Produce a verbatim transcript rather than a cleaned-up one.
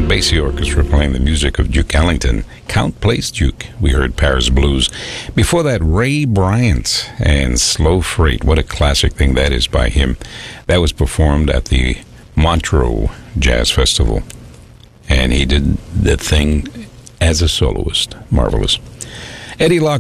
Basie Orchestra playing the music of Duke Ellington. Count Place Duke. We heard Paris Blues. Before that, Ray Bryant and Slow Freight. What a classic thing that is by him. That was performed at the Montreux Jazz Festival. And he did the thing as a soloist. Marvelous. Eddie Locke